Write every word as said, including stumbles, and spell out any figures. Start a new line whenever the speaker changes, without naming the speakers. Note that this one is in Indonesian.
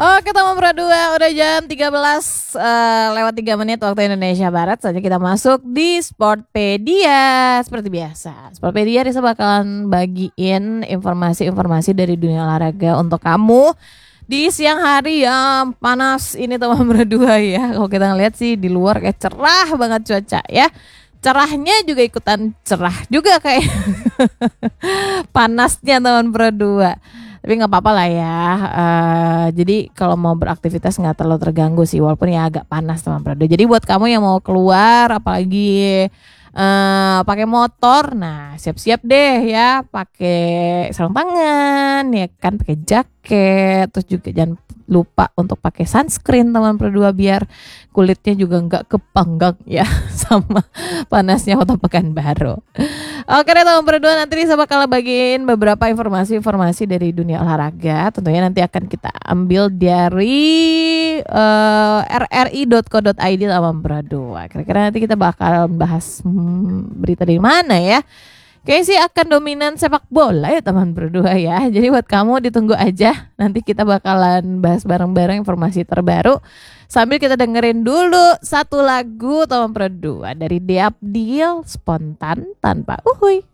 Oke teman Pro dua, udah jam tiga belas uh, lewat tiga menit waktu Indonesia Barat. Saja kita masuk di Sportpedia. Seperti biasa, Sportpedia Risa bakalan bagiin informasi-informasi dari dunia olahraga untuk kamu di siang hari yang panas ini teman Pro dua ya. Kalau kita ngeliat sih di luar kayak cerah banget cuaca ya. Cerahnya juga ikutan cerah juga kayak panasnya teman Pro dua. Tapi nggak apa-apa lah ya. Uh, jadi kalau mau beraktivitas nggak terlalu terganggu sih, walaupun ya agak panas teman Prado. Jadi buat kamu yang mau keluar, apalagi uh, pakai motor, nah siap-siap deh ya, pakai sarung tangan, ya kan, pakai jaket, terus juga jangan lupa untuk pakai sunscreen teman Prado biar kulitnya juga nggak kepanggang ya sama panasnya Kota Pekanbaru. Oke deh teman Pro dua, nanti Risa bakal bagiin beberapa informasi-informasi dari dunia olahraga. Tentunya nanti akan kita ambil dari uh, r r i dot co dot i d teman Pro dua. Kira-kira nanti kita bakal bahas hmm, berita dari mana ya? Kayaknya sih akan dominan sepak bola ya teman Pro dua ya. Jadi buat kamu ditunggu aja. Nanti kita bakalan bahas bareng-bareng informasi terbaru. Sambil kita dengerin dulu satu lagu teman Pro dua dari Deabdil, Spontan Tanpa Uhuy.